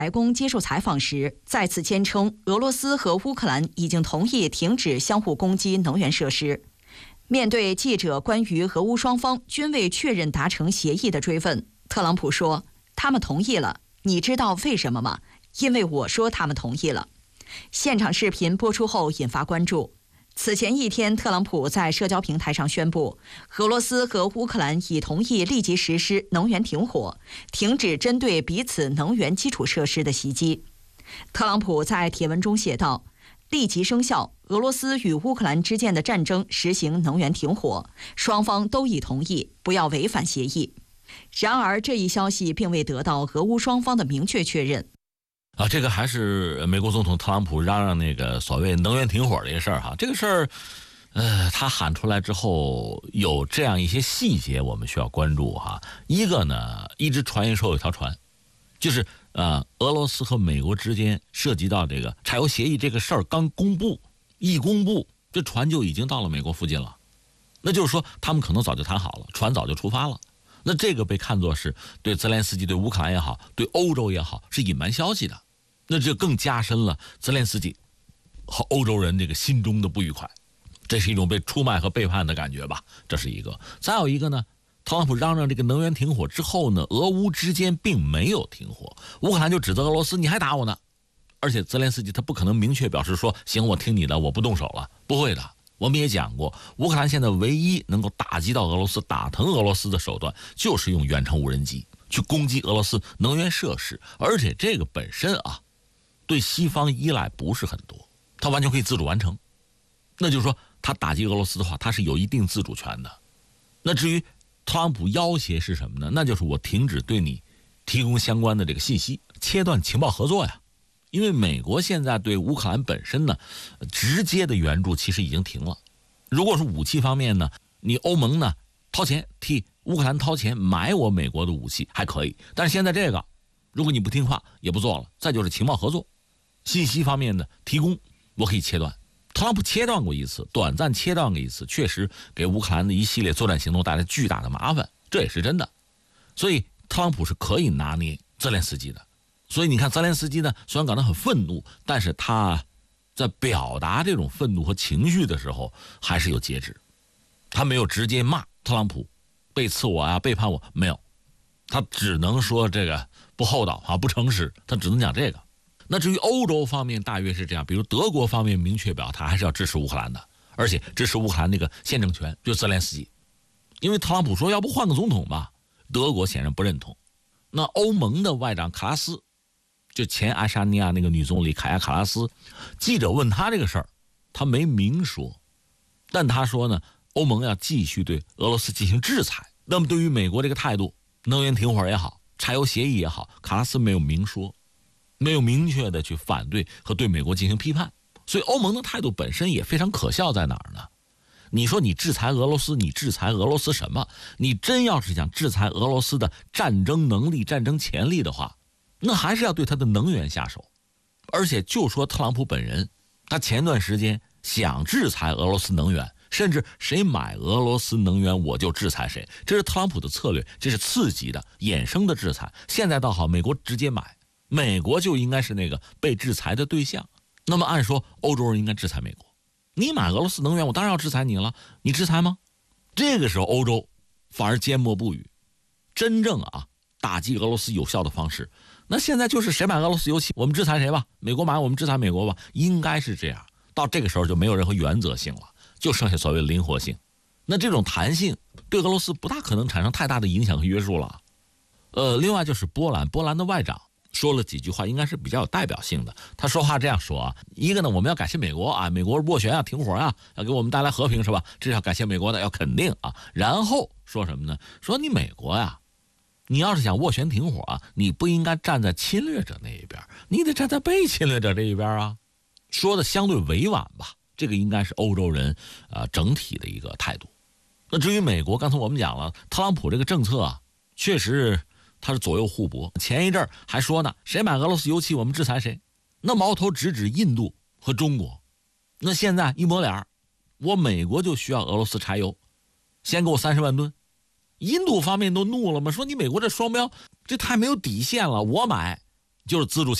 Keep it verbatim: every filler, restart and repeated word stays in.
白宫接受采访时再次坚称，俄罗斯和乌克兰已经同意停止相互攻击能源设施。面对记者关于俄乌双方均未确认达成协议的追问，特朗普说：“他们同意了，你知道为什么吗？因为我说他们同意了。”现场视频播出后引发关注。此前一天，特朗普在社交平台上宣布，俄罗斯和乌克兰已同意立即实施能源停火，停止针对彼此能源基础设施的袭击。特朗普在帖文中写道：“立即生效，俄罗斯与乌克兰之间的战争实行能源停火，双方都已同意，不要违反协议。”然而，这一消息并未得到俄乌双方的明确确认。 啊，这个还是美国总统特朗普嚷嚷那个所谓能源停火这个事儿哈，这个事儿，呃，他喊出来之后有这样一些细节我们需要关注哈。一个呢，一直传言说有条船，就是呃，俄罗斯和美国之间涉及到这个柴油协议这个事儿刚公布，一公布这船就已经到了美国附近了，那就是说他们可能早就谈好了，船早就出发了。那这个被看作是对泽连斯基、对乌克兰也好、对欧洲也好是隐瞒消息的，那这更加深了泽连斯基和欧洲人这个心中的不愉快，这是一种被出卖和背叛的感觉吧，这是一个。再有一个呢，特朗普嚷嚷这个能源停火之后呢，俄乌之间并没有停火，乌克兰就指责俄罗斯你还打我呢，而且泽连斯基他不可能明确表示说行我听你的我不动手了，不会的。我们也讲过，乌克兰现在唯一能够打击到俄罗斯、打疼俄罗斯的手段，就是用远程无人机去攻击俄罗斯能源设施，而且这个本身啊，对西方依赖不是很多，它完全可以自主完成。那就是说，他打击俄罗斯的话，他是有一定自主权的。那至于特朗普要挟是什么呢？那就是我停止对你提供相关的这个信息，切断情报合作呀。因为美国现在对乌克兰本身呢，直接的援助其实已经停了。如果是武器方面呢，你欧盟呢掏钱替乌克兰掏钱买我美国的武器还可以，但是现在这个，如果你不听话也不做了。再就是情报合作，信息方面的提供我可以切断。特朗普切断过一次，短暂切断过一次，确实给乌克兰的一系列作战行动带来巨大的麻烦，这也是真的。所以特朗普是可以拿捏泽连斯基的。所以你看泽连斯基呢，虽然感到很愤怒，但是他在表达这种愤怒和情绪的时候还是有节制。他没有直接骂特朗普背刺我啊，背叛我，没有，他只能说这个不厚道啊，不诚实，他只能讲这个。那至于欧洲方面大约是这样，比如德国方面明确表态还是要支持乌克兰的，而且支持乌克兰那个现政权，就泽连斯基。因为特朗普说要不换个总统吧，德国显然不认同。那欧盟的外长卡拉斯，就前爱沙尼亚那个女总理凯亚卡拉斯，记者问他这个事儿，他没明说，但他说呢，欧盟要继续对俄罗斯进行制裁。那么对于美国这个态度，能源停火也好，柴油协议也好，卡拉斯没有明说，没有明确的去反对和对美国进行批判。所以欧盟的态度本身也非常可笑，在哪儿呢？你说你制裁俄罗斯，你制裁俄罗斯什么？你真要是想制裁俄罗斯的战争能力、战争潜力的话，那还是要对他的能源下手。而且就说特朗普本人，他前段时间想制裁俄罗斯能源，甚至谁买俄罗斯能源我就制裁谁，这是特朗普的策略，这是刺激的衍生的制裁。现在倒好，美国直接买，美国就应该是那个被制裁的对象。那么按说欧洲人应该制裁美国，你买俄罗斯能源我当然要制裁你了，你制裁吗？这个时候欧洲反而缄默不语。真正啊打击俄罗斯有效的方式，那现在就是谁买俄罗斯油气我们制裁谁吧，美国买我们制裁美国吧，应该是这样。到这个时候就没有任何原则性了，就剩下所谓灵活性。那这种弹性对俄罗斯不大可能产生太大的影响和约束了。呃，另外就是波兰，波兰的外长说了几句话，应该是比较有代表性的。他说话这样说啊，一个呢，我们要感谢美国啊，美国斡旋啊，停火啊，要给我们带来和平是吧？这是要感谢美国的，要肯定啊。然后说什么呢？说你美国呀，你要是想斡旋停火啊，你不应该站在侵略者那一边，你得站在被侵略者这一边啊。说的相对委婉吧，这个应该是欧洲人啊、呃、整体的一个态度。那至于美国，刚才我们讲了，特朗普这个政策啊，确实他是左右互搏。前一阵还说呢，谁买俄罗斯油气我们制裁谁，那矛头直指印度和中国。那现在一抹脸，我美国就需要俄罗斯柴油，先给我三十万吨。印度方面都怒了嘛，说你美国这双标，这太没有底线了。我买就是资助